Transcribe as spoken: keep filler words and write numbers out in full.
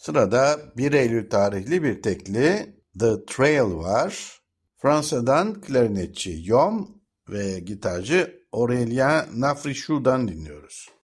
Sırada bir Eylül tarihli bir tekli The Trail var. Fransa'dan klarinetçi Yom ve gitarcı Aurélien Nafrichou'dan dinliyoruz.